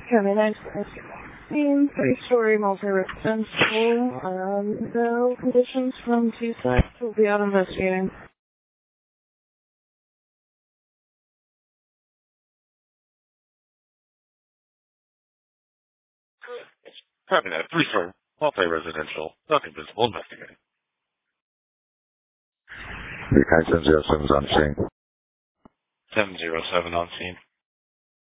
County 916, three-story multi-residential. No conditions from two sides. We'll be out investigating. Copy that. Three-story multi-residential. Nothing visible. Investigating. Recon 707's on scene. 707 on scene.